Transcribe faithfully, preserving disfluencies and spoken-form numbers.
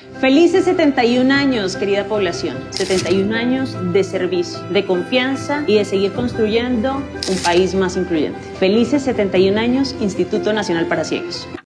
Felices setenta y un años, querida población. setenta y un años de servicio, de confianza y de seguir construyendo un país más incluyente. Felices setenta y un años, Instituto Nacional para Ciegos.